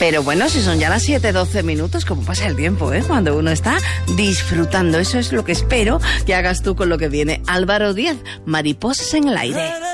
Pero bueno, si son ya las 7:12 minutos, ¿cómo pasa el tiempo, cuando uno está disfrutando? Eso es lo que espero que hagas tú con lo que viene. Álvaro Díaz, Mariposas en el aire.